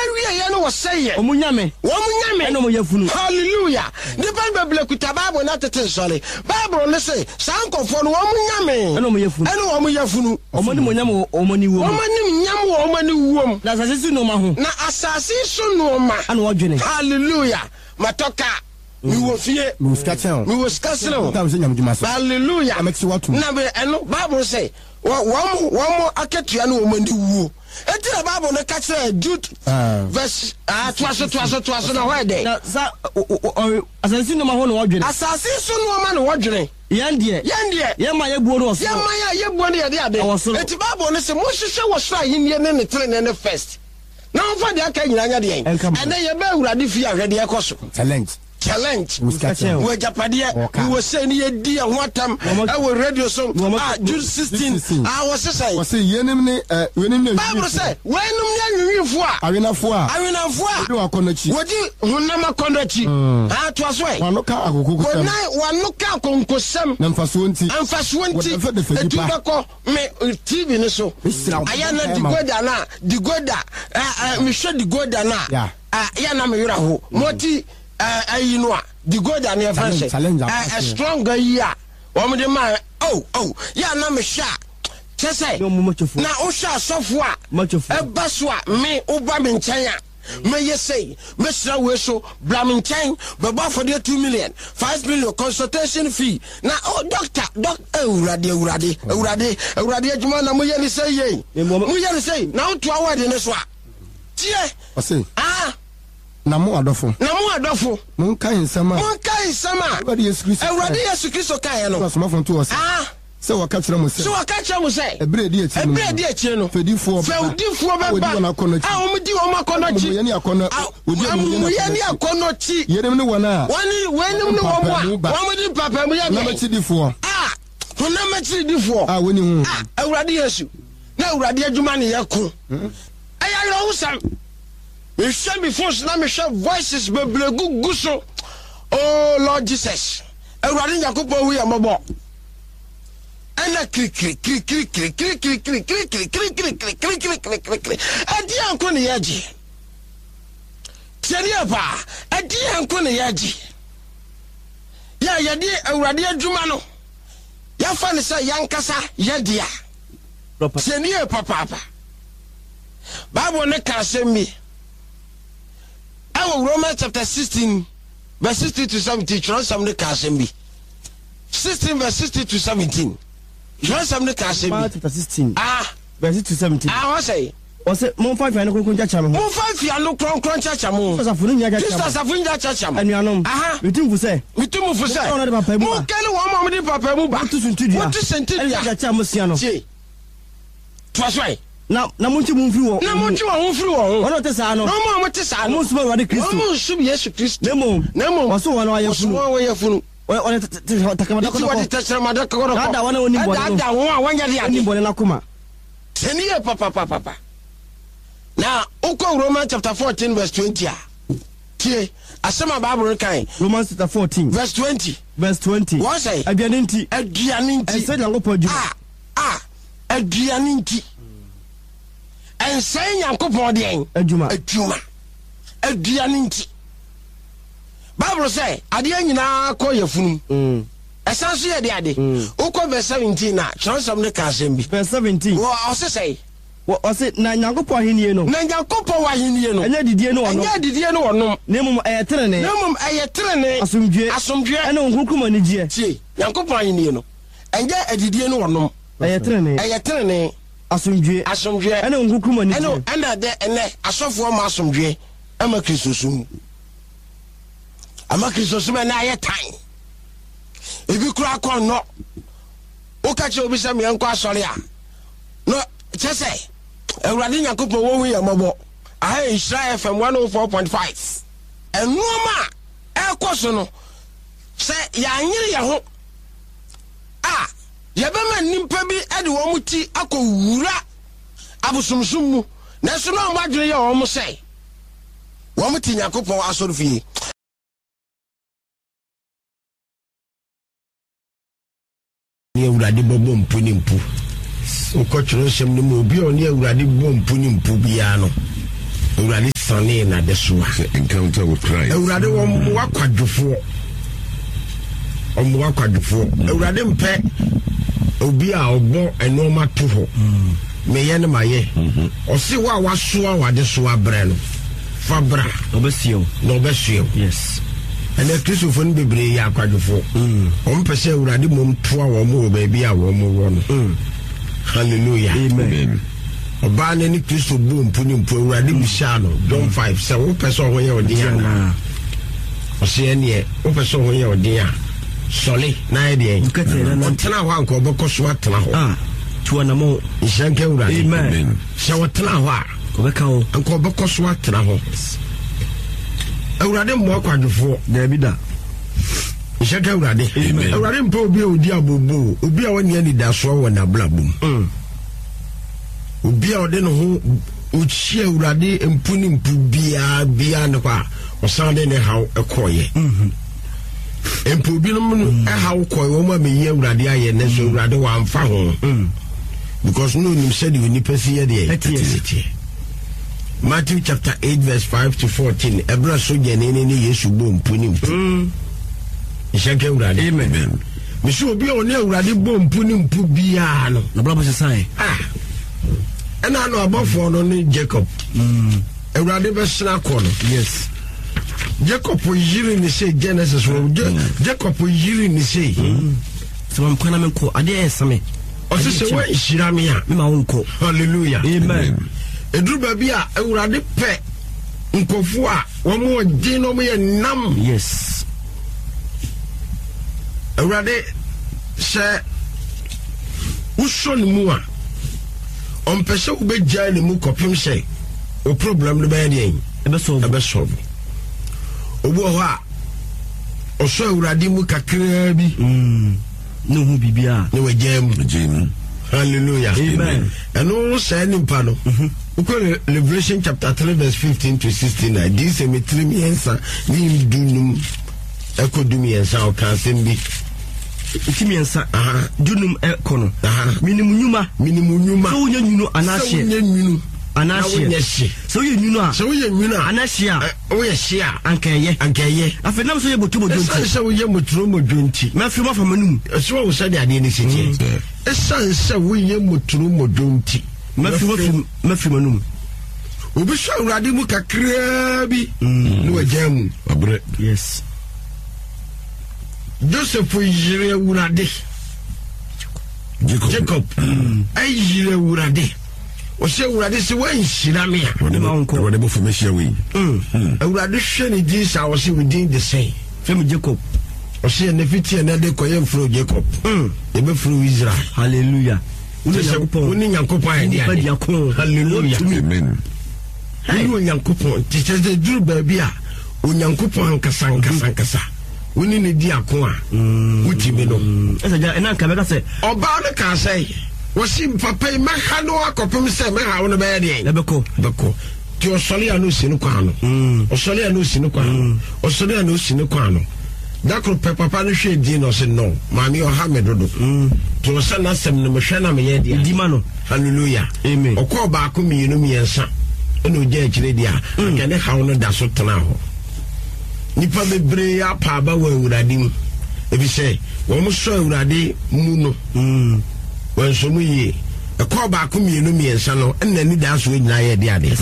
wie ye no wo say omunyame eno mo yefunu hallelujah the bible kuta bible na tete sole bible ne say sankofo no omunyame eno mo yefunu omoni monyam omoni wo omani wo na asase su no ma ho na asase su no ma ana wodwene hallelujah matoka mi wo fie mi wo skatchen hallelujah na be eno bible say wo aketua no omani wo enti na bible no ka kire Jude verse twaso na why dey na sa asase no ma ho no wodwene asase su no ma no wodwene yandie yema yebuo no so yema yebuo no ye ade enti bible no say mo hwehwe wo so ahenni ne trene ne first na mfa de aka nyina nya de en ene ye ba awurade fi ahwede ekoso challenge we japade we say ni edi ho atam e radio so June 16 was say yenim ne bible say wenum ne nwifo awenafo a do akonachi wodi honam akonachi to aso e wanoka akokokusam wanoka akonkosam na mfaso nti etubako me TV ne so ayana digoda me hwe digoda na ya na me yura ho moti you know the god and your friends a stronger year wo de man ya na me sha chese na o sha sofo a baso a me oba me nchen a me yesay me sra we so bla me nchen baba for the 2 million 5 million consultation fee na doctor urade adwuma na mo ye ni say ye na o to award ne so a tie na mo adofo mon kan nsama Awurade Yesu Kristo kan no so mafon to o se waka kire mo se ebre di echi no fedifo baba omudi o makonochi ye ni akonochi yenem ne wona wenem ne wo omudi papa mu ye na machidifo woni hu Awurade Yesu na Awurade adwuma ne yakun ayayro husam we shall be forced na me shall voices be blegu guso oh Lord Jesus Awurade Yakobo we amabo ana kri adi anko ne yaji tiania pa adi anko ne yaji ya yadi Awurade adwuma no ya fa ne sa yankasa yadia tiania papa Bible ne ka asemi Romans chapter 16 verse 60 to 70 transam the kasembi 16 verse 60 to 17 transam the kasembi chapter 16 verse 60 to 17 what say mon fa fiano kon chacha mo mon fa fiano kron chacha mo safunu nya chacha Jesus safunu nya chacha mo anuanom mitumfu se mo kele wo mo de papa mu ba tu sentidua chacha mo sia no twaswai na munchi mumfiri wo ono te sa no mo te sa no mo suma Awurade Kristo mo sum Yesu Kristo nemo waso wana wa yefunu one takamada ko ada wana oni bone ada won wanya de oni bone na kuma teniye papa na uko Romans chapter 14 verse 20 tie asema Bible kan Romans chapter 14 verse 20 what say aduane nti say na ngopo aduane nti ensan Yankopon de adwuma aduane nti Bible say ade nyina ko yefunu esan so ye de ade uko verse 17 na transam ne ka asem bi verse 17 wo osese na Yankopon ahenie no enya didie no wono nemum eyetrene asomdwe ene nkunkuma ne gie tie Yankopon ahenie no enya adidie no wono eyetrene asomdwe ene nkunkuma ne gie ena de ene asofo ma asomdwe ama Kristosum na ayetan ebi kura kon no o ka che obi se me enko asore a no chese Awurade Yankopon wo hu yamabo Israel FM 104.5 enoma ekoso no se ya nyire ya ho yebema nimpa bi ade wo muti akowura abusumsum mu na so no madwere ya wo mu se wo muti Yankopon asorofie ni Awurade bobo mpunimpu ukochiro sem ni mo bi oni Awurade bobo mpunimpu bia no Uradi Sunday na deswa. Encounter with Christ. Uradi wa kwadufo. Omwa kwadufo. Uradi mpe obi a obo enoma to ho. Me ye ne maye. Osi wa wasoa wa desoa bre no. Fabra obesio. No besio. Yes. And the Christopher bebre ya kwadufo. Pese uradi mom toa wo mo baby a wo mo won. Hallelujah. Amen. Oba ne ni Kristo bu mpuni mpu urade bisha no John 5 say wo pese ho ye odin na o se ene wo pese ho ye odin a sole na ye de tena ho anko boko so atena ho tuwa na mo ishanke urade. Amen. Se wo tena ho a obeka ho anko boko so atena ho urade mo akwadufo David ishanke urade. Urade mpo obi odi abobo obi a woni ani da so wo na blabum Ubia ode no ho uchie urade empuni mpu bia ne kwa osande ne haw ekoye empu bi no mu haw koye wo ma meyi urade aye ne so urade wa amfa ho because no nim said you ni pesi ye de Matthew chapter 8 verse 5 to 14 ebra so je ne Yesu bo mpuni mpu ishake urade. Amen. Me so obi o ne urade bo mpuni mpu bia no na bla sai and I know about for no Jacob. Urade be sna kono. Yes. Jacob yiri ni say Genesis wo Jacob yiri ni say. So am kwana menko ade esame. O se we ishira me a me ma wonko. Hallelujah. Amen. Edru ba bia urade pe nkofo a wo mo din no mo ye nam. Yes. Urade se uson mu a on pese wo be jai ni mu kopim se o problem no be dey ebe solve obo ho a o so urade mu kakra bi no hu bibia ne wajam. Hallelujah. Amen. And all say ni pa no Revelation chapter 3 verse 15 to 16 this cemetery mi ensa ni dunum ekodumi ensa o kan sembi Timiensa dunum ekono minimum nyuma so wonya nyunu anahye so ye nyunu anahye o ye hia ankeye afenam so ye botubo donti so ye moturo modonti mafirma famanum so wo sade ade ni sitie esan se wo ye moturo modonti mafirma num obi so urade mu kakra bi no wajam abre. Yes. Joseph yire urade Jacob ay yire urade o se urade se wan hira me a urade bo formation we urade hwe ni Jesus a o se within the same fem Jacob o se na fiti na de koyem fro Jacob e be fro Israel. Hallelujah. Uni Yankopon ade. Hallelujah. Amen. Uni Yankopon tete de duru ba bia Onyankopon kasa woni ne di akon a wutimi no esaja ena nka beka se oba ne ka se wosi papa me ha no akopem se me ha wo be de beko ti osole anu sinu kwa no osole anu sinu kwa no dakro papa no hwe di no se no maami o ha medodo ti o se na sem no me hwe na me ye de di ma no. Hallelujah. Amen. Okọ ba ko mienu miensa eno je akire dia aka ne ha wo no da so tena ho nipa bebre ya pa ba wa urade mu ebi se wo mo so urade mu no wan so mu yi ekọ ba ko mienu miensa no enna ni da so nyina ye de ade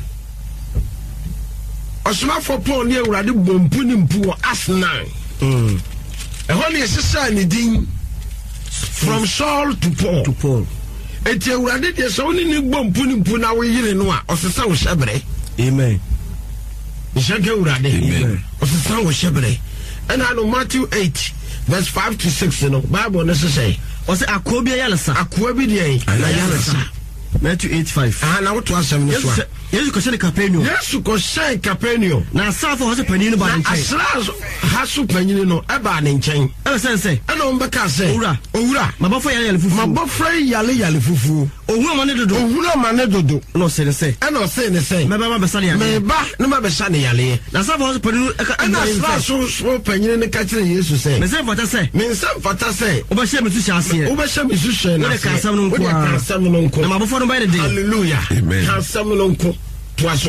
osuma for Paul ne urade bompu ni mpu Asnan ehọ ne sisa ni din from Saul to Paul eti urade de so ni bompu ni mpu na wo yire no a osesa wo hyebre. Amen. Ishake urade. Amen. Osesa wo hyebre. And I know Matthew 8 verse 5 to 6 no Bible no say ose akobia yalesa akwa bi de na yalesa. Matthew 8:5 na what was some so Yesu ko shene Capernaum. Yesu ko shene Capernaum. Na asafo ho se panyin no ba nchen. Asrazo ha so panyin no e ba ne nchen. E sense. E no mbeka se. Owura. Mabofra yale fufu. Mabofra yale fufu. Ohun amane dodo. No se se. E no se ne se. Me ba besa ne yale. Me ba no ma besa ne yale. Na asafo ho se panyin e na asrazo so panyin ne ka kire Yesu se. Me se fata se. Obehye me su hyase. Obehye me su hye na. We ka asam no nko. Na mabofra no ba de. Hallelujah. Amen. Kasam no nko. Twaso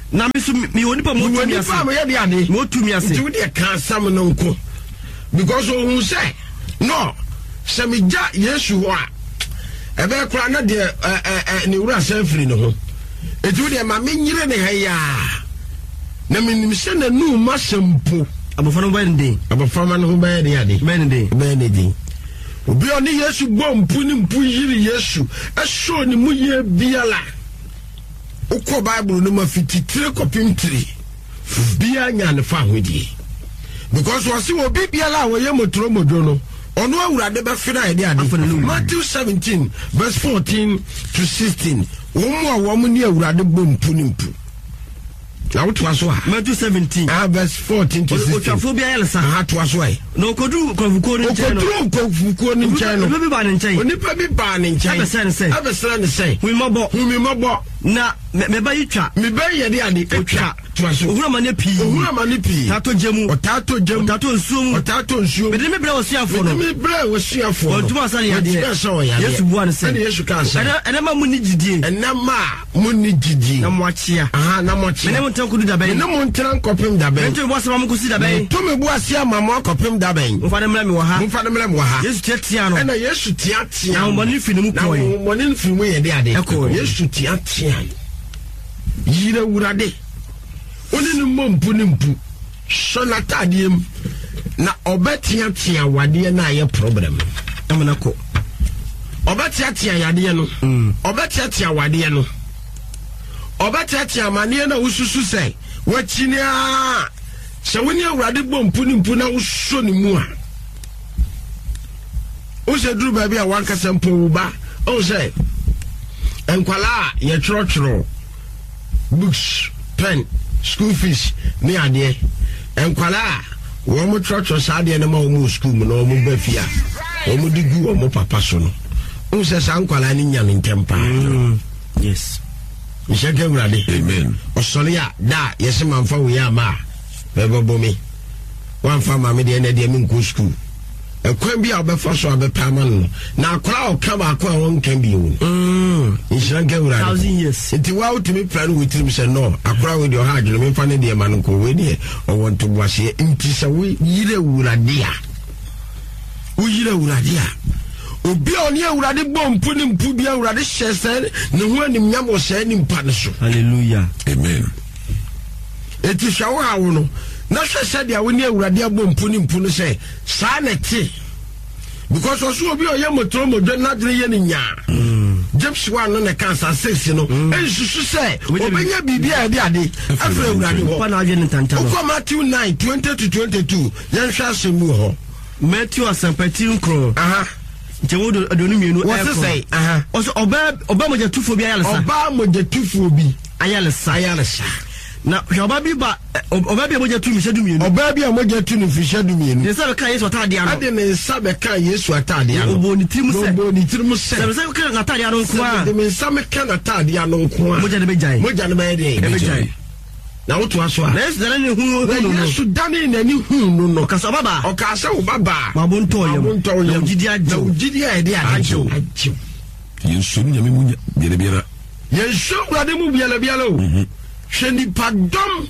na me so me woni pa mo tu mi ase mo ye de ade mo tu mi ase nti wo de ka sam no nko because who say no se me ja Yesu ho a ebe kura na de ne wura safri no ho etu de ma me nyire ne ha ya na me nim se na nu ma sempo abofo no ba ndin abofo ma no ba de ade ba ndin obi oni Yesu bompu ni mpu yiri Yesu eso ni mu ye biala ukọ Bible no ma fititire kopim 3 bia nya ne fa hodie because wasi obi biala wo ye motoro mojo no ono awurade be fira ide ade Matthew 17 verse 14 to 16 wo a wo mu ni awurade bompu ni mpu na what was what Matthew 17 verse 14 to 16 otrafobia yelsa ha to was why no kodu konfuko ni nchen no konfuko ni nchen no bi ba ni nchen onipa bi ba ni nchen abesra ne sei hu mi mabo na me ba yitwa me ba ye de ade etwa to aso ohura ma ne pi tato jemu otato nsuo me de me bra wosiafo no me bra wosiafo ontuma sa ya de Yesu buan se Yesu kan se ena ma mu ni gidie ena ma mu ni gidie na mo achia na mo achia me ne mo tan kudu da ben ne mo tan kopem da ben nti bo asema mo kusi da ben to me bu asia ma mo kopem da ben mo fa ne mla me wa ha Yesu tiatia no ena Yesu tiatia na mo ni fini mu ko na mo ni fini mu ye de ade Yesu tiatia yire wurade oni ni mompu ni mpu so na tadiem na obetiatia wade na ye problem amana ko obetiatia yade no obetiatia wade no obetiatia mane na ususu sei wachini a se woni awurade bompu ni mpu na uso ni mu a o se duru ba bia wanka sempo ba o se enkwala ye choro books pen school fees ni ade enkwala wo mo church saade na ma wo mo school mo na wo mo ba fia wo mo digu wo mo papa so no o se sa enkwala ni nya ni ntempa yes Mishake urade amen osoria da yesi manfa wo ya ma bebo mi wan fa ma me de na de mi nko school ekwan bi a obefa so abepa ma no na akora o ka ba ko won kan bi wo Mishake urade 1000 years enti wa utimi plan with him say no akora we de o ha adwene me fa ne de ma no ko we de o won to boase enti se we yire urade a wo yire urade a obi oni awurade bompu ni mpu bi awurade hyese ne ho anim nyamo se ni mpa ne so hallelujah amen eti shawo hawo no na hwese dia woni awurade bompu ni mpu no se sa na ti because oso obi oye motoro modwe na dre ye ni nya James 1 no na cancer 6 no ensusu se obenya bibia de ade afre awurade ho pa na adwe ni tanta no Matthew 9:20 to 22 yan hwa asemu ho Matthew asampati nkro Jewodo adonu mienu what say also oba moja tufo bi ayalesa oba moja tufo bi ayalesa na oba bi ba oba bi moja tu mi shedu mienu oba bi moja tu ni fi shedu mienu ne sabe kan Yesu atade ano ade ne sabe kan Yesu atade ano obo ni tirimu se sabe kan atade ano nko a de me sabe kan atade ano nko a moja de bejai de na wotu aso a Yesu dane ni hu no Yesu dane na ni hu no okasa baba okasa wo baba mabonto yem na ugidi ade ajo Yesu nyame mu biara Yesu urade mu biara o hwani padom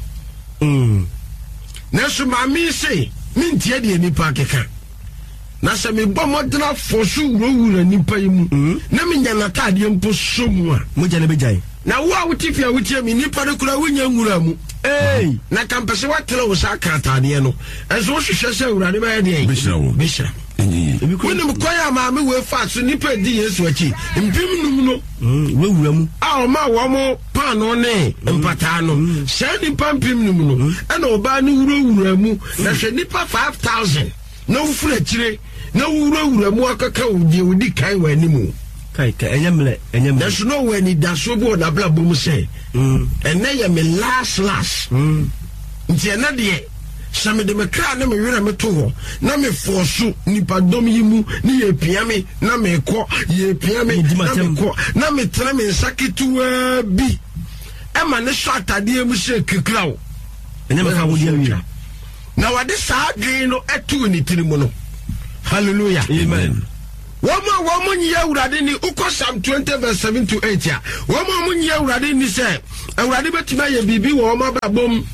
na so ma mi se mi ntie de nipa keka na se me bɔ modra fosu wura nipa yi mu na me nya na tade mpo somu a moja ne bejai na wo a wotifia wotie mi nipa de kura wonya ngura mu na kampese watele wo sa ka tade no enso wo hwehwɛ sɛ urade ba ye de bishra wini mkoya maami we fa so nipa di Yesu achi mpim num no we wura mu a o ma wo mo pa no ne mpata no sha nipa mpim num no e na oba ni wura mu na hwe nipa 5000 na wo fura chire na wura mu akaka odi kai wa animu kai enyemle na so no we ni da so bo na bla bom se ene ye me last nti na de Same de me kra na me wera me to ho na me forso nipa dom yi mu ni ye piame na me ko ye piame na me ko na me tra me sakitu bi e ma ne so atade mu se kikrawo enya me ka wo dia wi na wade sa adwen no etu ni tiri mu no hallelujah amen Woman ye urade ni uko Psalm 20 verse 7 to 8 ya. Woman ye urade ni say urade betima ye bibi wo ma babom.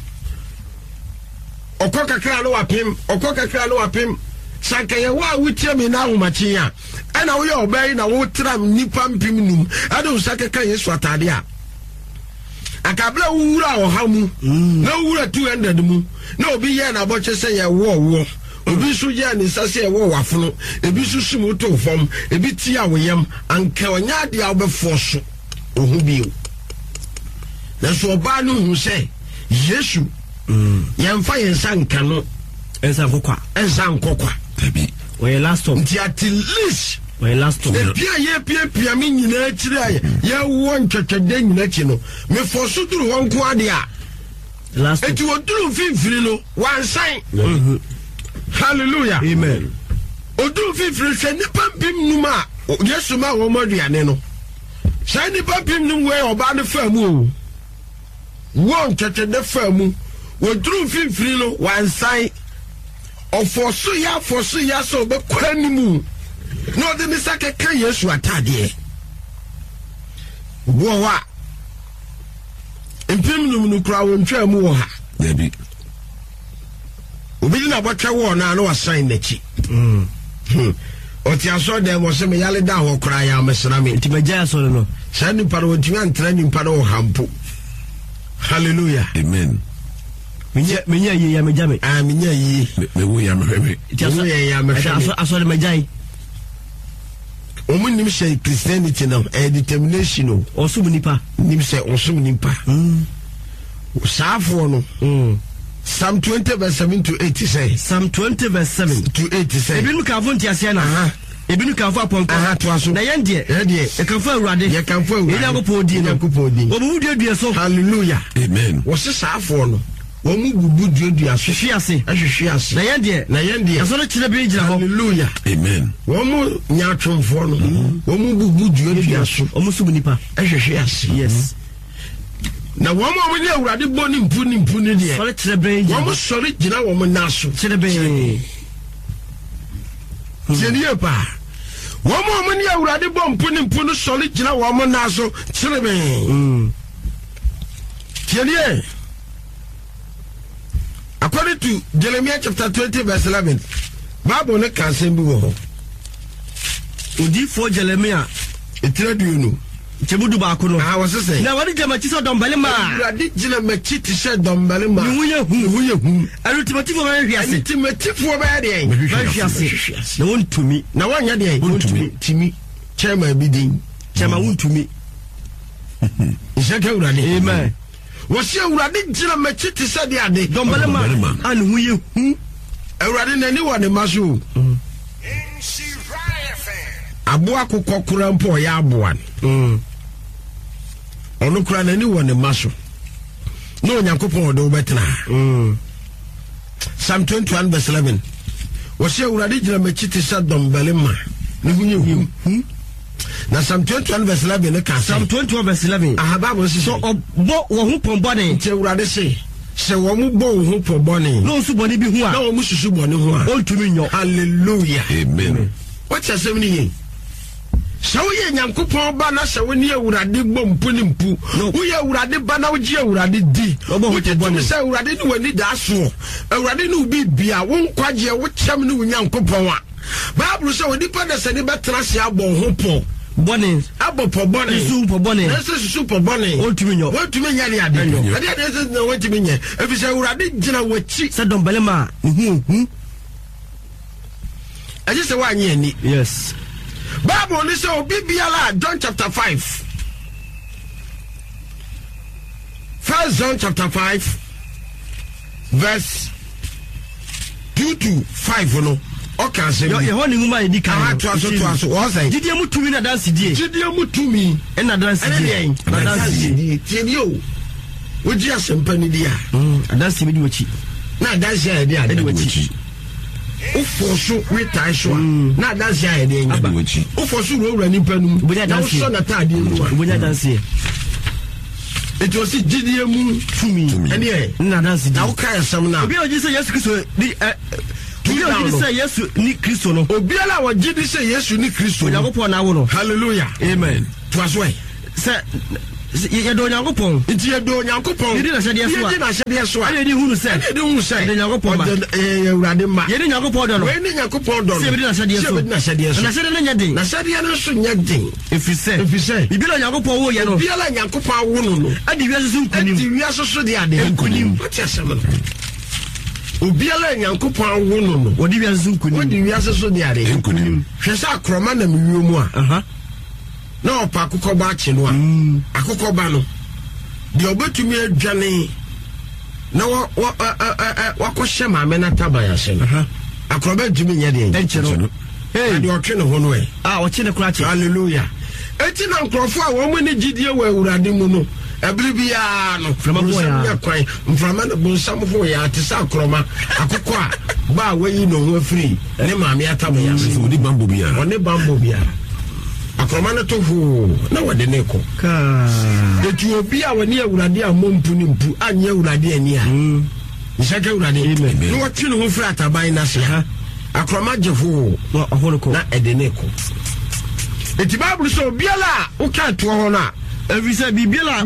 Oko kakra no wapem. Sanka ye wa wutie me na womachi ya. Ana wo ye obai na wo tram nipa mpim num. Ade usaka kan Yesu atade a. Akabla wura ohamu. Na wura 200 mu. Na obi ye na boche say ye wo. Obi so ye ni sase wo wafono. Ebi so sumu to fam. Ebi ti awoyam. Anka onya de a obefo so. Ohu bio. Na so oba no hu say Yesu yemfa yensa nka no ensa nkokwa tabi we last time nti at least we last time pia me nyina akire aye ye wo ntwetwede nyina chi no me foso duru ho nko ade a last eti oduru finfiri no wansan hallelujah amen oduru finfiri se nipa pim numa Yesu ma wo moduane no se nipa pim num we oba ne famu wo ntwetwede famu woduru finfiri no wansan ofoso ya so be kwanimu no de misaka kan Yesu atade wo wa empim no kura wontwa mu wo ha Debi obi na botwa wo na wasan nachi oti aso de mo se me yale da ho kura ya mesra me ntimaja so no sani para wotumi antra ni para wo hampo hallelujah amen Menya ye ya mejame. Menya ye. Me wo ya mehwe. Aso le mejai. Omun nim say Christianity no determination no. Osum nipa. Nim say osum nipa. Safo no. Psalm 20 verse 7 to 8 say. Psalm 20 verse 7 to 8 say. Ebinu ka fo ntiase na. Ebinu ka fo aponko. To aso. Na yende. E kan fo awurade. Ye kan fo awurade. Ina ko podi no. Obu dua so. Hallelujah. Amen. Wo se safo no. Womu bubu dua hwehwe ase na yende aso no kire be gira ho hallelujah amen womu nyatwomfo no womu bubu dua so omu subu nipa hwehwe ase yes na womu ni awurade boni mpu ni de so le kire be gira womu sori gina womu naso kire be zeniye pa womu ni awurade bo mpu no sori gina womu naso kire be zeniye. According to Jeremiah chapter 20 verse 11, Bible ne kan say bi wo ho. Odi for Jeremiah etradu no. Chebudu ba ko no. Was say. Na wadi jama chiso dombale ma. Wadi jina machi ti se dombale ma. Ni huye hu. Ultimate for ba hwiase. Ultimate for ba de. Ba hwiase. Na won tumi. Na wanya de. Tumi. Chairman bi din. Chairman won tumi. Isaka urade. Amen. Wasi awurade jina machi ti se de ade. Dombale ma. Anu huye hu. Awurade nani wa ne maso. Aboa kokokura mpo ya aboa. Onu kura nani wo ne maso. No Onyankopon odo betena. Psalm 21 verse 11. Wasi awurade jina machi ti se dombale ma. Ne hunye hu. Na Psalm 21 verse 11 ne ka Psalm 21 verse 11. Bible so obo wo hu pombone. Nti awurade se wo mu bo wo hu pombone. No su bone bi hu a. Na wo mu susu bone hu a. Ontumi nyo. Hallelujah. Amen. What you say me? So ye Nyankopon ba na se woni awurade bom puni mpu. Wo ye awurade ba na wo ji awurade di. Wo je bone se awurade ni wani da so. Awurade ni ubi bia wo nkwaje wo kyam ni wo Nyankopon a. Bible say wodi pa na se ni betra se abon ho po. Bone abopo bone super bone ese super bone ontumi nyo nya ne ade ese na ontumi nya efise awurade gina wachi se dombele ma hu aje se wa nya ni yes Bible ni say obibiala John chapter 5 First John chapter 5 verse 2 to 5 no okay say ye ho ni nguma edi kan to aso o say didie mutumi na dance die didie mutumi e na dance die tie o oji asempa ni dia dance bi di wachi na dance ya dia di wachi o forso retai so na dance ya dia nya wachi o forso ro ni panum na so na tade mu obonya dance it was didie mu tumi ene na dance die na o kai sam na obi oji say Yesu Kristo di obi say Yesu ni Kristo no obiala wo gidi say Yesu ni Kristo Onyankopon na wo no hallelujah amen to as way say ye do Onyankopon nti ye do Onyankopon ye di na hyede so a ye di hunu say Onyankopon ma Ewurade ma ye di Onyankopon do no we ni Onyankopon do no se bi na hyede so na hyede na nyade na hyede no so nyade efise bi na Onyankopon wo ye no bi ala Onyankopon wo no adi wiase so nkunim adi wiase so de ade nkunim what asem no obiala Onyankopon wo no wodi wiase so nkunim wodi wiase so de ade nkunim hwese akroma na miwio mu a na opa akụkọba achi no a akụkọba no de obetumi adwane na wakọhye maame na tabaya hye no akroba dumi nye de enchero de otwe ne ho no oche ne kura che hallelujah eti na nkrofo a wo mu ne gidie wa Awurade mu no ebribia no frama bo ya kwan mframa no bonsam ho ya te sa akroma akụkọ a ba wayi no ho afiri ne maame atabaya so di bambo bia akroma no to ho na wode ne ko etu obi a woni Awurade a mompu ni mpu anya Awurade ani a nsaka Awurade no watwe no ho firi ataban na se ha akroma je ho na ede ne ko eti Bible so obiala o ka to ho na every say bibiala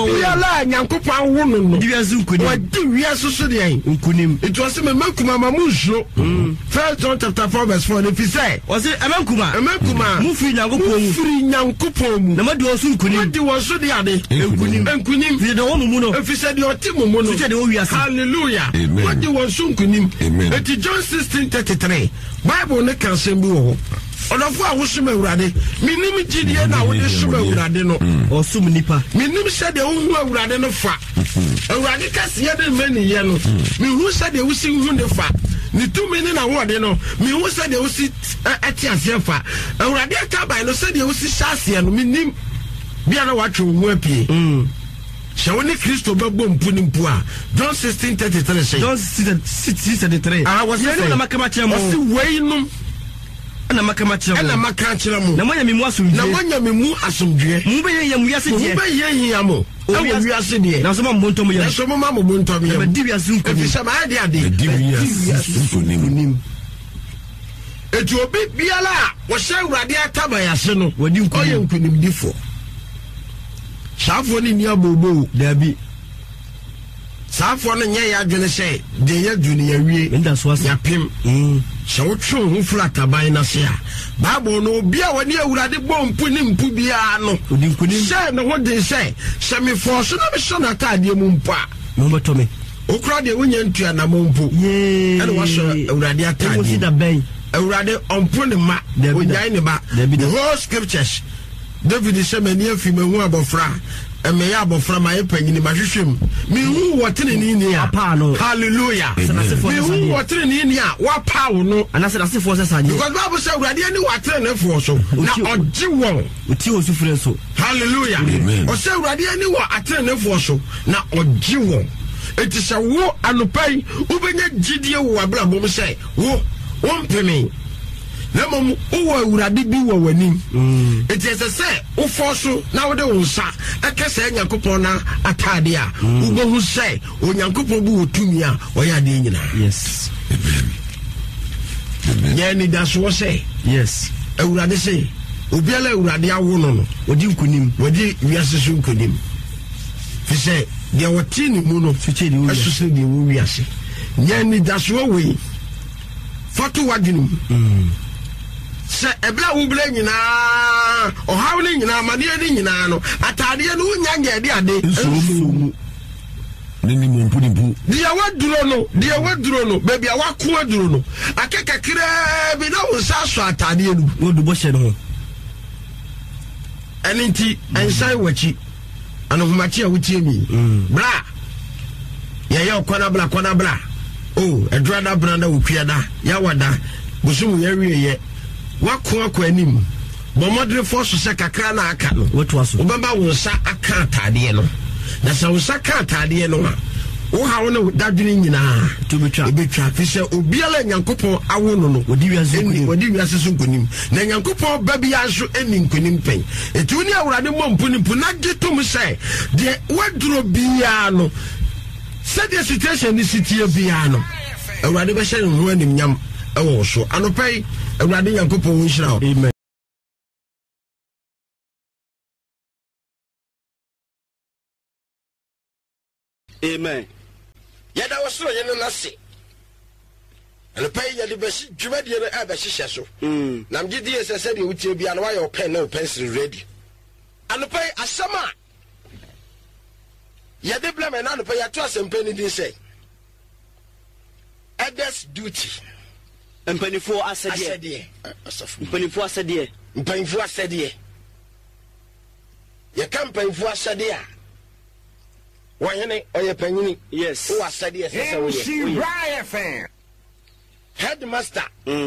Nyankopon wo no wiase nkunim wadi wiase so de an nkunim it was me makuma mamuzo 1 John chapter 4 verse 4 if he say was it amankuma mu firi Nyankopon mu na madi wo so nkunim madi wo so de ade nkunim fi de wo mu no if he said your team mu no fi de wo wiase hallelujah madi wo so nkunim et John 16:33 Bible ne kan sem bi wo Onofo a wosuma Awurade minim gidie na wo de suma Awurade no osum nipa minim se de wo hu Awurade no fa Awurade kase ye de mani ye no mi hu se de wo si hu de fa ni tumi ni na wo de no mi hu se de wo si eti ase fa Awurade aka bai no se de wo si hyase no minim bia na watwe wo apie Shawoni Kristo babo mpu ni mpu a John 16:33 say John 16:33 was na makama chemo osi weinum na makama chemo na makachira mu na monya memu asomdwe mu be ye wiase die mu be ye hia mo o wiase die na so ma mbontom ye na so ma mbontom ye di wiase nkunim efisa ma ade di wiase nkunim etu obi biala wo hye Awurade ataba yase no wadi nkunim oye nkunim difo safo ni nia bobo dabi safo no nye ya dwene se de ya dwene ya wie nda so asa ya pem se wo twe ho flata ban na se a Bible no obi a woni Awurade bompu ni mpu bia no odi nkunim se no ho de se me force na me so na tade mu mpa no beto me okra de wonya ntua na mompu ene wa so Awurade atade wo si da ben Awurade ompu ne ma onyai ne ba the whole scriptures David se mani afi mahu abofra me ya abofra ma yepanyini ma hwehwem me hu wotene ni a hallelujah me hu wotene ni a wa pawo no anase nase fo se sanye because Bible say Awurade ani watene ne fo so na oji won oti o sufure so hallelujah o say Awurade ani wa atene ne fo so na oji won eti se wo anopai ubenya gidie wo abrabom say wo mpemi na mom wo Awurade bi wo wanim it is say wo forso na wo de wo nsa akese Nyankopon na atade a wo bo hu say Onyankopon bu wotumi a wo ya de nyina yes yeah ni da so say yes Awurade say obiala Awurade awo no odi nkunim wodi wiase so nkunim fi say de woti ni mu no fiche di wo aso say de wo wiase yeah ni da so we fatu wadwinum se ebla wo bla nyina o hawo ni nyina amade ni nyina no atade no nya nya de ade nsumu nini mompu ni mpu dia waduro no baby a wako aduro no akekakire bi na wo sa so atade no wo du bo hye no eninti ensai wachi anohumachi a wutie mi bra ye okona bla oh edrada branda wo piada ya wada busumu ya wiye wako anim bomodre force se kakra na aka no wetu aso obaba wo nsa aka atade no na sa wo nsa aka atade no a wo ha wo no dadwene nyina to betwa fi se obiala Nyankopon awo no no wodi wiase so nkonim na Nyankopon babi aso eni nkonim pen etu ni Awurade mompu ni na getom se de waduro bia no se de situation ni sitie bia no Awurade be hye no anim nyam ɛwɔ so anopai awurade Nyankopɔn wo nhyira wo. Amen. Amen. Yada was so yen na se. And pay ya de best dwumadi na abehyehyɛ so. Na mgidi ese de wutie bia na wayɛ pen na pencil ready. And pay asama. Ya de blame na no pay ya to asempɛ ni din sɛ. Others duty. Mpanifo asɛdeɛ. Mpanifo asɛdeɛ. Mpanifo asɛdeɛ. Ya kan mpanifo asɛdeɛ. Wanyene oye panyini. Yes. O asadi esese oye. Headmaster.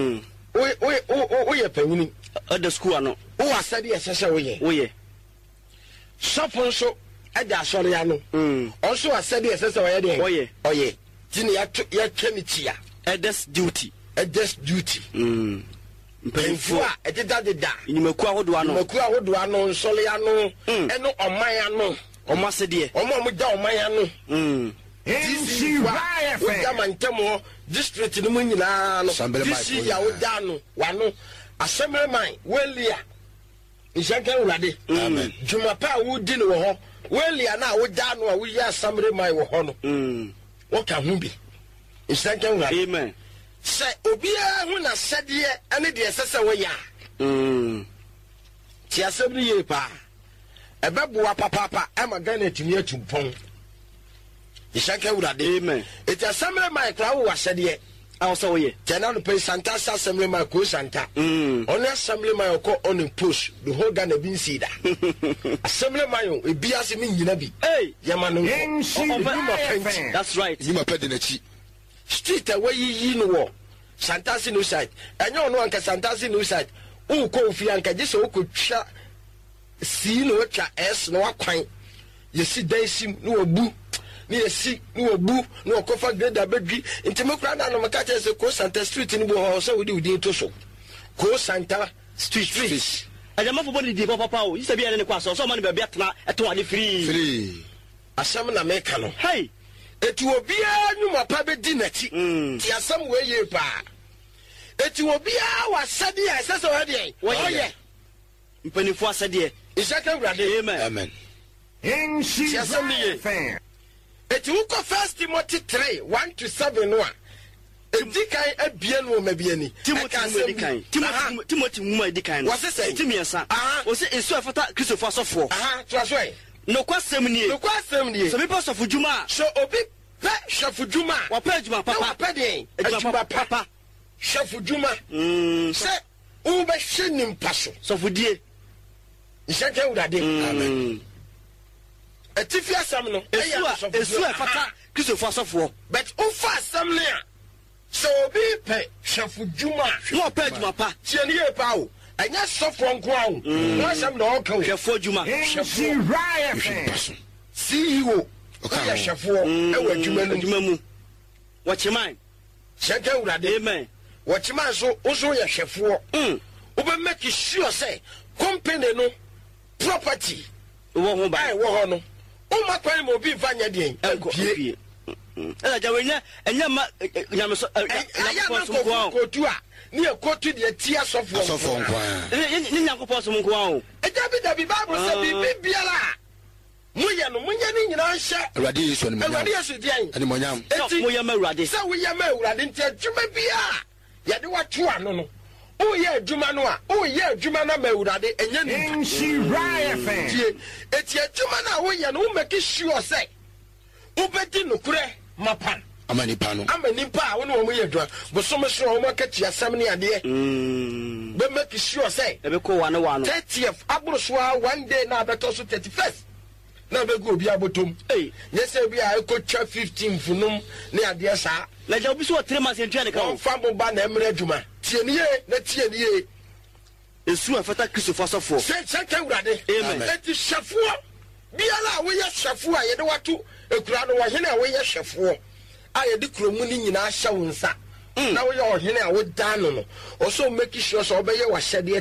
Oye panyini. Other school ano. O asadi esese oye. Oye. Shopon so eda asori ano. Also asadi esese oye de. Oye. Oye. Tini ya twemi tia. Elders duty. Elders duty. Mpanyinfo a ededa deda. Inimaku ahodo ano. Inimaku ahodo ano nsole ano. Eno oman ano. Omo asɛdeɛ omo da omanya no Mantemo district no mu nyina no disi ya woda no wano assembly man welia nhyɛnka wulade amen jumapa wudi no ho welia na woda no a woyi assembly man wo ho no woka hu bi nhyɛnka wulade amen sɛ obia hu na sɛdeɛ ane de ɛsɛsɛ woya ti assembly ye pa ebeboa papa ema Ghana tumi atumpon ishanka urade amen it assembly my crowd was said ye also ye tena no pay Santa assembly my ko Santa on assembly my ko on a push the whole Ghana bin see that assembly my e biase me nyina bi hey yama no that's right you ma pede na chi street away yi no wo Santa no side enyo no anka Santa no side u ko fi anka je so ko twa si no twa s no akwan ye si dan sim no obu ni ye si no obu no kofa grade abedwi ntimekura na no maka che se ko Santa street ni bo ho so we di to so ko Santa street ajama fo body di papa o yisa bia ne kwa so man be atena eto ade free asam na meka no hey etu obia nyuma pa be di nachi ti asam we ye pa etu obia wa sade a sese we de oye mpanifo asade Isaka brade amen in she fan etu ko 1 Timothy 3:1-7 no a edikan abie no mabiani Timothy nwuma edikan no wose say timiensa wose esu afata Christopher asofo trasoi no kwasem nie so people of Juma so obi pe chef Juma wa pe Juma papa pe den Juma papa chef Juma se u be hwenim paso so fudie Isaka urade amen etifi asam no esu afata Christopher asofo but ufa asam ne a so obi pe chef Juma no pe Juma pa tie ne ye pa o anya sofo nko awo no asam na o kan chef Juma CEO okay chef wo e wa adwuma mu wachiman Isaka urade amen wachiman so oso ye chef wo obe make sure say company no property wo ho ba wo ho no o ma kwan mo bi vanya den pie jawenya enyama nyameso kotu a ne kotu de tia sofo nkwa ni nyankopɔ so nkwa o da bi Bible say bi biala muye no munye ni nyina hye awurade Yesu ne awurade Yesu dian ani monyam moye ma awurade sɛ woye ma awurade ntia dwuma bia ya de wato ano no o ye adwuma no a o ye adwuma na ma awurade enya ni tie eti adwuma na wo ye no wo make sure say wo bedi nokure mapa amani pa no amani pa wo no wo ye adwuma bosom so wo maka tia sam ne ade be make sure say e be ko wa no 30th abro so one day na beto so 31st na be go obi abotom yes e bia e ko twa 15 funum ne ade sa la ja obi so 3 months entwa ne ka o fa bo ba na emre adwuma tie ne ye esu afata Christopher asofo se ka urade amen eti hwefoɔ biala wo ye hwefo a ye de wato ekura no wo hene a wo ye hwefo a ye de kromu ni nyina hye wo nsa na wo ye ohene a wo dan no o so make sure so obeye wa hyede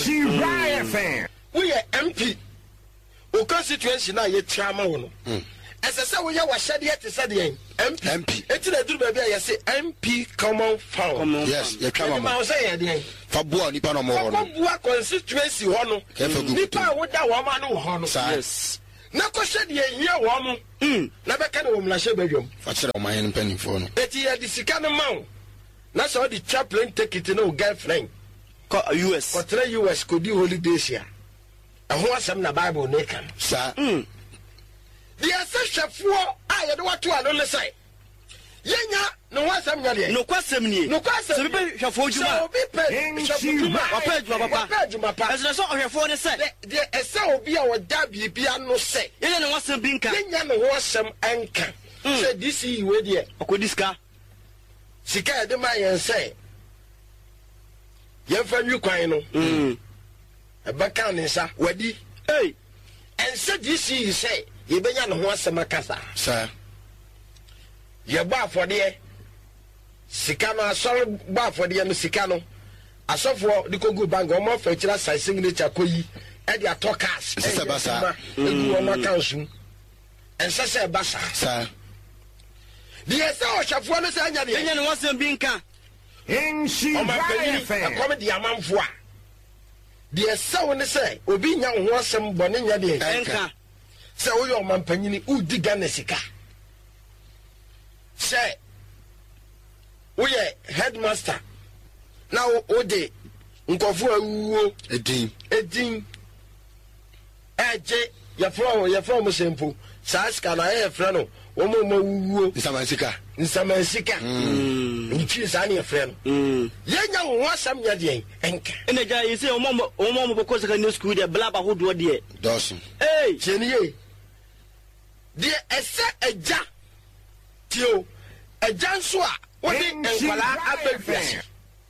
ete wo ye MP o constituency na ye tiama wo no Esese we ya washade te said yen MP enti na duru ba bia ye say MP common found yes ye twa ma say ye den fa boa nipa no mo ho no boa constituency ho no nipa wo da wo ma no ho no yes na ko shade ye hia wo mo na be ka na wo mlashe badwam fa kire o man pen fo no eti ye di sika no ma na so the chaplain take it no girlfriend ko US ko tre US ko di holidays ya ho asem na Bible ne kan sa the ancestral I don't want to alone say. Yenya, no one some yard. No question ye. No question. So be shafo juma. So be pay. Papa. As the sort of your phone say. The esa obi a wadabi bia no say. Yenya no wasem binka. Yenya no wasem anka. Say this yi we there. Okodiska. Sika de man yen say. Yen fa nwi kwan no. E ba kan nsa wadi. Hey. And say this yi say. Ye benya no ho asema kasa sir ye ba afode sika no asor ba afode no sika no asofo de kogu bank o mo fa kira sai signature koyi e de atokas se basa egu o ma kansu ense se basa sir de ese o shafo no se anya de enya no wasem bi nka enshi vai come de amamfo a de ese wo ne se obi nya ho asem bone nya de enka se wo yo mampanyini udi Ghana sika se wo ye headmaster na wo de nkofo awuo edin eje ya from sempo sa ska na ye frɛ no wo mo wuo nsamansika nchi sa na ye frɛ no yenya wo asam nya de enka ene ja yi se o mo boko secondary school de blaba hodo de dosun cheniye de ese eja tio eja nso a wo de enkwala abadwase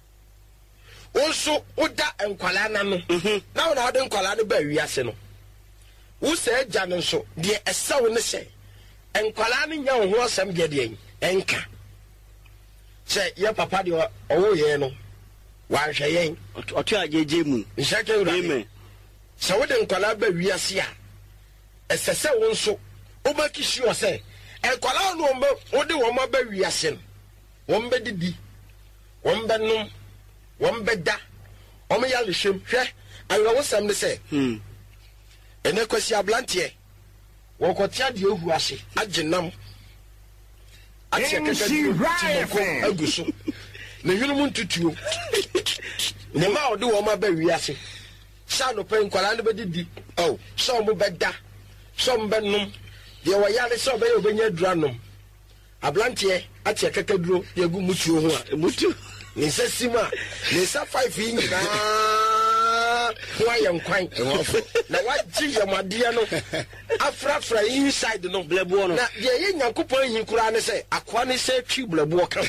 also oda enkwala na no na wo na wo de enkwala no ba wiase no wo se eja no nso de ese wo ne se enkwala no nya wo asam de de enka se ye papa de owo ye no wa hwe yen otu ajeje mu nshake ura amen se wo de enkwala ba wiase a esese wo nso o ba kishi o se enkwala no mbe wo de wo ma ba wiase no wo mbe didi wo mbe num wo mbe da o me ya lehwem hwe anwa wo sam ne se ene kwasi ablante wo kotia de ohu ase agenam atia kaka di aguso ne yunu ntutuo ne ma o de wo ma ba wiase sha no pe enkwala no be didi oh so mo be da so mbe num de wo yale so be obenya duranom ablante atia kaka duro de gu mutuo ho a mutu ni sesima ni sa 5 yin na wa yankwan na waji yamade no afrafra inside no blebo no na de ye nyankopon yin kura ne se akwa ne se twi blebo ka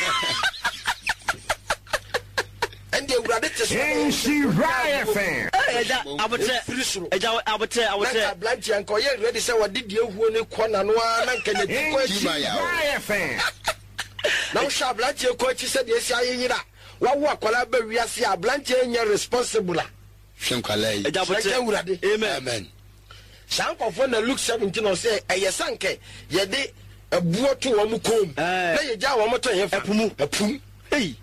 and the urade te she right fan eja abote na blanche anko ye ready say wadidi ehuo ne kona no na nkanya diko she right fan now sha blanche ko chi se de esi ayira wawo akola ba wiase a blanche nya responsible hwenkwala eja abote urade amen sankofo na Luke 17 o say eyesanke ye de ebuo to wo mu kom na ye ja wo moto ye apum hey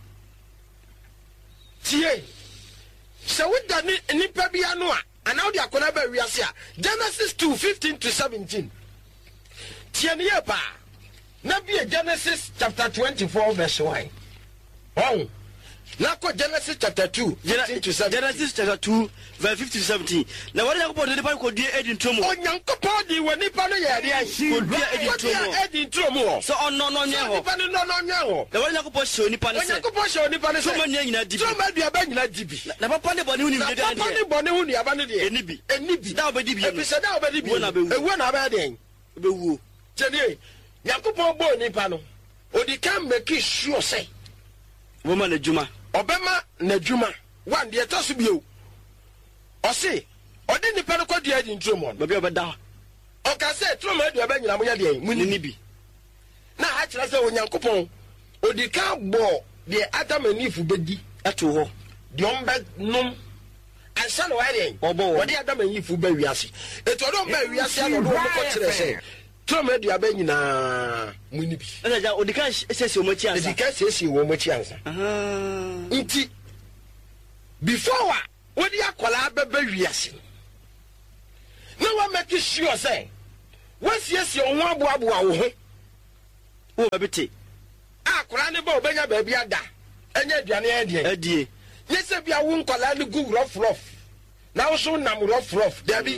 tie so we da ni pa bia no a ana de akona ba wiase a Genesis 2:15 to 17 tie ne ye pa na bia Genesis chapter 24 verse 1 oh na ko Genesis chapter 2 15 to 17 Genesis chapter 2 verse 15 to 17 na wale yakopɔ de pa ko die edin tomo onyankopɔ di woni pa no ye de ko die edin tomo so ono no nye ho pa no nye ho na wale yakopɔ hye oni pa ne se onyankopɔ hye oni pa ne se so manya nyina dibi so ma dua ba nyina dibi na papa ne bɔne hu ni de de papa ne bɔne hu ni aba ne de enibi da obedi bi ebi se da obedi bi ewu na ba de bewu tene nyankopɔ bɔ oni pa no odi kan make sure say woman na juma obema na dwuma wan de taso bio o se odi nipa no kwadu adi ntromo ba bi obeda o ka se tromo adu aba nyina mo ya de munni bi na ha kira se onyankopon odi ka bo de Adam anifu bedi ato ho de ombe num ansa no wa de odi Adam anifu ba wiase eto do ba wiase no do ko kire se Toma aduaba nyinaa muni bi. Eja odika sesi omochi ansa. Odika sesi omochi ansa. Nti before wa wodi akwala beba wiase. Na wa make sure say wasiesie ho aboaboa wo ho. Wo babete. Akwala ne ba obenya ba bia da. Enya aduane adie. Yese bia wo nkwala ne gu rough. Na wo so nam rough. Dabi.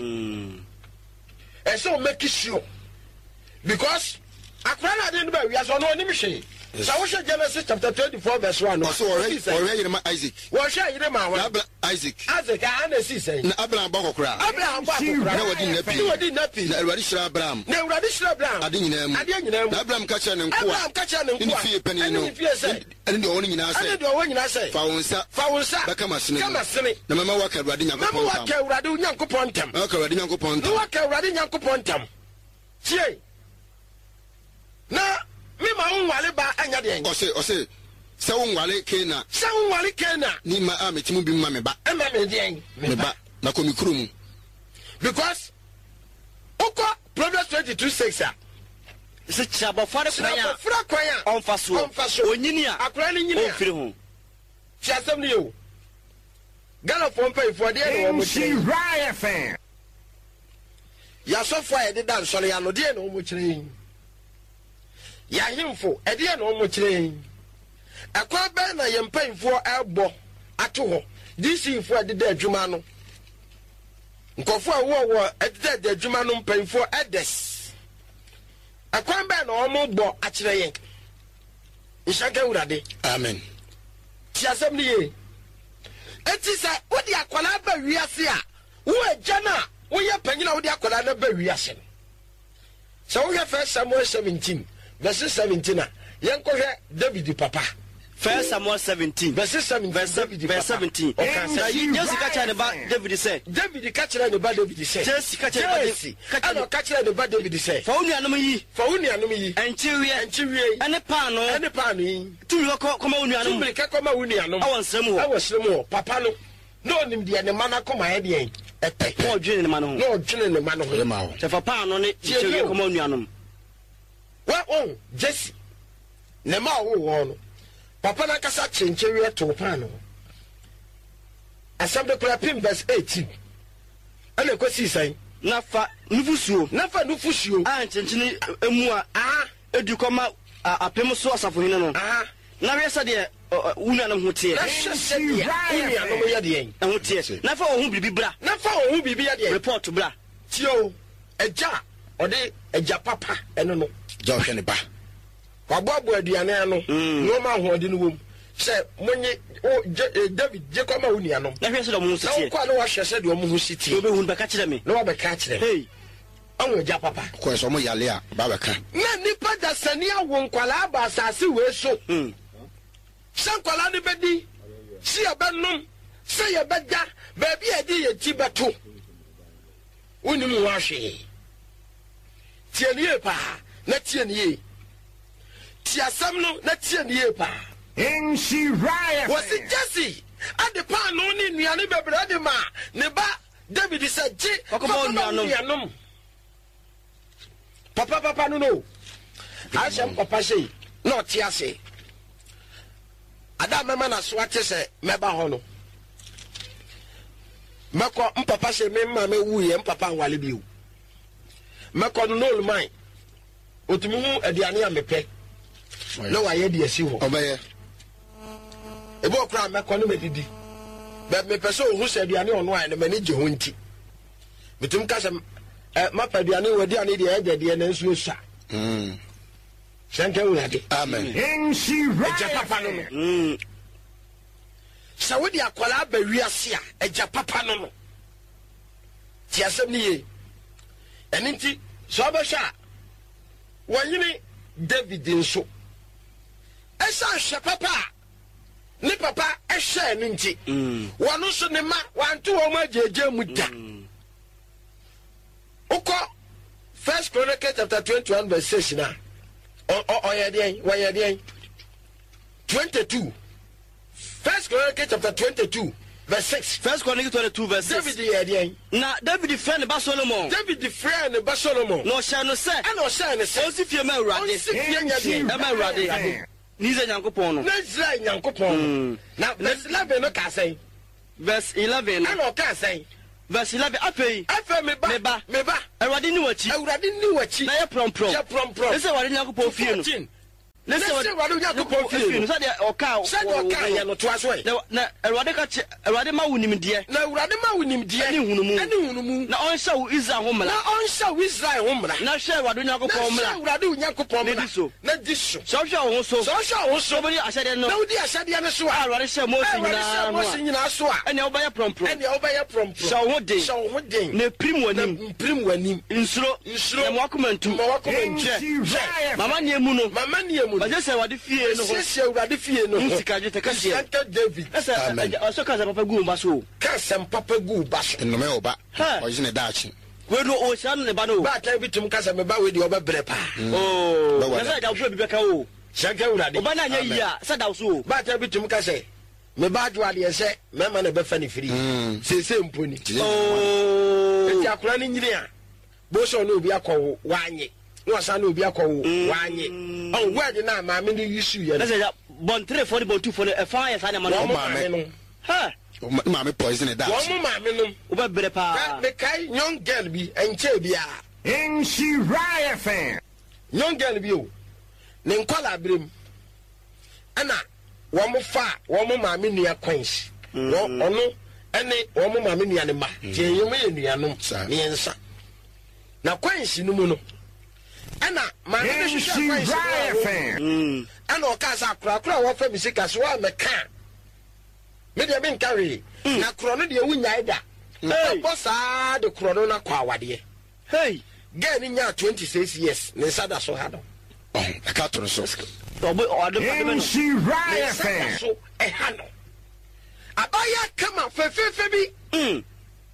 So make sure because akwala na de ba wiase no onim hwe. So we should Genesis chapter 24 verse 1. So already Isaac. Wo hwe Yerema wa. Isaac ana si say. Na Abraham ba kokra. Na wodi napi. Na Awurade shira Abraham. Ade nyina mu. Na Abraham ka kire ne nkoa. Ni fie pani no. Ene de woni nyina say. Fa wonsa. Ba kama sene. Na mama wa ka Awurade Nyankopɔn tam. Wa ka Awurade Nyankopɔn tam. Tie. Na me ma unwale ba anya de en. Ose se unwale Kena. Ni ma ametimu bi ma me ba. E ma me de en. Me ba na ko mi kuru mu. Because oko Proverbs 22:6 a. Se chaba fare kwanya. Onfaso. Onyini a. Akra ni nyini. Onfiri ho. Chiasem ni yo. Gala fo mpa ifo de e wo mo chi. Riot fan. Ya so fo e de dan sole ya no de e no mo chire. Ya himfo e de e no mo chire. Akwa ba na ye mpa ifo ebo ato ho. This ifo e de adwuma no. Nkofo a wo ededa adwuma no mpa ifo edes. Akwa ba na omo bo akire yen. Ishaka urade. Amen. Chiasem ni ye. Eti sa wodi akwala ba wiase a wo agya na wo ye panyina wodi akwala na ba wiase. So we have 1 Samuel 17 verse 17 a yenkohwe David papa. 1 Samuel 17 verse 17 verse 17. Jesse kacha ne ba David say. David kacha ne ba David say. Jesse kacha ne ba David. Ano kacha ne ba David say. Fa unuanom yi. Enchiwie. Ene paano yi. Tu ko koma unuanom. Tu ka koma unuanom. Awonsrem ho. Papa no. No nim de ne mana koma he de en. Epe. No dwene ne ma no ho. No dwene ne ma no ho. Ma ho. Se fa paano ne chiwie koma unuanom. Wa on Jesse. Ne ma wo no. Papa na kasa chenchewe to pano. Asabde kula pim verse 18. Ana ko sisai. Nafa nufusuo. Ah chenchini emu a edu koma apem so asafo hene no. Na we se de wuna no hotie. Na hye de wuna no ye de en. Hotie. Nafa wo hu bibi bra. Ya de. Report bra. Tio eja ode eja papa eno no. Ja hwe ne ba. Wababo aduane ano no ma hoode no wom se monye David Jekoma wuni ano na hwe se do mo sitie na kwa no wa hwe se do mo sitie obe hun beka kire me na wa beka kire hey anwo ja papa ko so mo yale a ba beka na nipa da sani awo nkwala aba asase we so sankwala ne bedi si abanum se ye beda ba bi edi ye ti beto woni mu wa hwe tienie pa na tienie Tiasam no na tie ne pa. Enchi Riot. Was it Jesse? At the pan no ni nuane bebre de ma. Ne ba David said, "Nuanom." Papa no. Asham papa say, "No tiase." Ada mama na so ate se meba ho no. Mako papa say me ma me wuye papa nwale bi o. Mako no no man. Otumu aduane amepe. No wa ye de asi ho obaye ebo kra meko no medidi be me pese ohu se aduane ono a ne mani je ho nti bitum ka se ma pa aduane wadi ane de ede de na nsu sha shanka urade amen enchi eja papa no sa wodi akwala ba wiase a eja papa no ti asem ni ye eni nti so ba sha wanyini David nso esa hwe papa ni papa ehwe no nti wono so ne ma wanto wo ma jeje mu da uko 1 Chronicles chapter 21 verse 6 na oyede 22 1 Chronicles chapter 22 verse 6. First Chronicles 22 verse 6. David na David friend ba Solomon. David friend ba Solomon. No share say. And no share say. Onsi fie ma urade. Ma urade. Ni ze Nyankopon no. Na Israel Nyankopon. Na verse 11 no ka say. Verse 11. And no ka say. Verse 11 afei. Afei me ba. Awurade ni wachi. Na ye promprom. Ese Awurade Nyankopon fie no. Let's say what do you go for? Said or cow. Said or cow no to us way. Na Awurade ka Awurade ma wonim de. Na Awurade ma wonim de. Ani hunumu. Na on show Israel homla. Na on show Israel homla. Na share Awurade Nyankopon homla. Na Awurade Nyankopon homla. Na diso. So show ho so. So show ho so. Body asade no. Na odi asade no so. Awurade share Moses nyina. Moses nyina so a. Ene obaya promprom. Ene obaya promprom. Show ho den. Show ho den. Na prim wanim. Insuro. Na mwakomantu. Mama nie mu no. Mama nie mu. But just say what the fear no. Say what the fear no. Sika je tekasi. Santa David. Esa also kaza papa gu baso. Kaza papa gu baso. No me oba. O is ne dachi. We do o shan ne ba no. Ba ta bitum kaza me ba we di oba bre pa. Oh. Na say da so bi beka o. Shanka urade. Oba na nya yi a say da so. Ba ta bitum kaza. Me ba do ade say me ma na be fa ni free. Se mponi. Oh. Eti akura ni nyire a. Bo so no obi akọ wanye. No san obi akọ wanye. Oh, where the na ma me ni issue ya. Let's say bon 3 for the bon 2 for the fire san ma no. Ha. Ma me poison that. One ma me no. Oba bere pa. Me kai young girl bi enche bia. In Shiraya fan. Young girl bi o. Ne nkwala brem. Ana wo mo fa, wo mo ma me nua queens. Ono ene wo mo ma me nua ne ma. Je yem ye nua no. Ne yensa. Na queens no mu no. Ana ma me Shiraya fan. Ana o ka sa kura wo fa mi sika so wa me ka. Me de ben carry. Na kuro no de wunya ida. Boss a de kuro no na kwa awade. Hey, girl ni nya 26 years. Ne sada so ha do. Oh, I can't trust so. Shiraya fan. So e ha no. Abaya kama fe bi.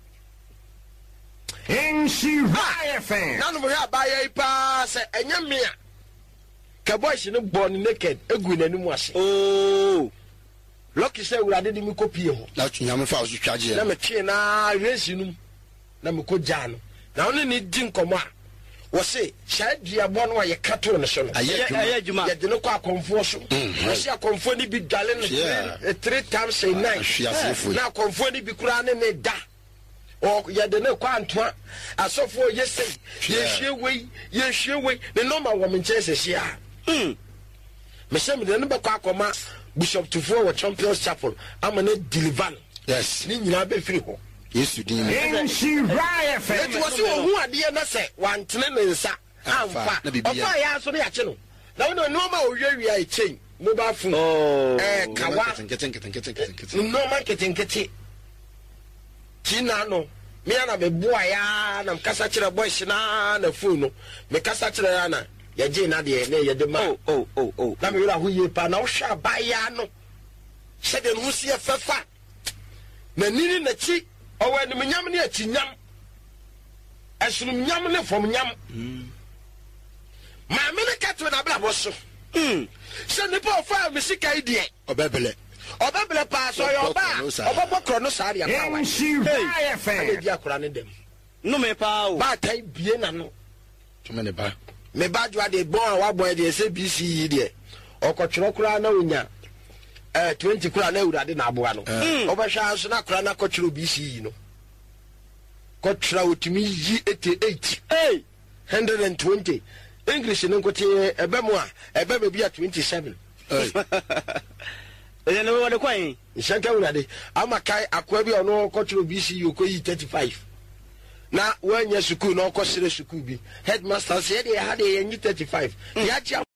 In Shiraya fan. Nanu mo ya abaya ipa se enya me a. Ka boy shi no born naked egu nanimu ase. Oh. Lucky say we ade mi kopie ho. Na nyame fa so twaje. Na me twe na race num. Na me ko gya no. Na one ni di nkomo a. Wo se sha duabo no ye kato no so no. Aye juma. Ye de no kwa akonfo so. Wo se akonfo ni bi dwale no 3 times a night. Na akonfo ni bi kura ne da. O ye de no kwa antoa. Asofo ye say ye hwe we the normal woman chese hia. Me se me de no be kwa akoma Bishop Tufo wa Champions Chapel amane deliver. Yes. Ni nyina be free ho. Yesu din. In Shiraya fan. It was hu ade na se wantene ne nsa amfa. Ofa ya so ne ya che no. Na we no ma owiawia e chain mobile phone. Kawa. No marketing. Tina no. Me ana be boa ya na mkasa kire boys na phone no. Me kasa kire ya na ya je na de na ya de ma. Oh. Na me wura hu ye pa na wo hwa ba ya no. Se de no sie fefa. Na nini na chi o we ni nyam ne achi nyam. Asunu nyam ne fom nyam. Ma me ne katwe na bla boso. Se ne pa ofa me sika idie. Obebele pa so yo ba. Obobokro no sa dia pa wa. Shiraya fan. Ade dia kora ne dem. No me pa o. Ba tai bie na no. Tuma ne ba. Me ba jwa de bon wa boy de SBC de okotwero kura na onya 20 kura na urade na aboa no obehwa so na kura na kotwero BC no kotwera otimi yi 88 120 English no kote ebemu a ebeme bia 27 ele no wode kwan shanka urade amakai akwa bi ono kotwero BC yokoyi 35 na wanya sukuu na okosere sukuu bi headmaster said he had a 35 ya